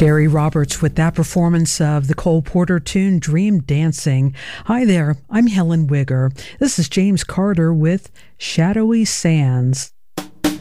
Carrie Roberts with that performance of the Cole Porter tune Dream Dancing. Hi there, I'm Helen Wigger. This is James Carter with Shadowy Sands.